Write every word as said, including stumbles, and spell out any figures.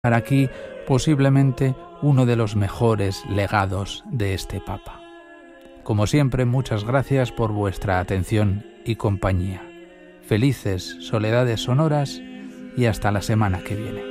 aquí posiblemente uno de los mejores legados de este Papa. Como siempre, muchas gracias por vuestra atención y compañía. Felices soledades sonoras y hasta la semana que viene.